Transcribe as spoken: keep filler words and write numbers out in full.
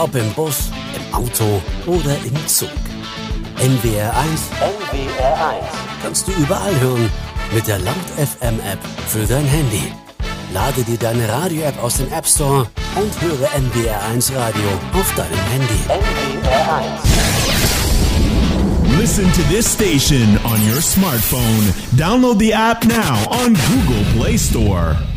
Ob im Bus, im Auto oder im Zug. N W R eins N W R eins kannst du überall hören mit der Laut F M App für dein Handy. Lade dir deine Radio-App aus dem App Store und höre N W R eins Radio auf deinem Handy. N W R eins. Listen to this station on your smartphone. Download the app now on Google Play Store.